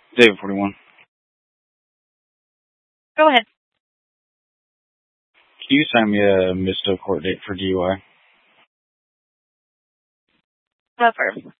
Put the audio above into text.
David 41. Go ahead. Can you send me a missed court date for DUI? Affirm.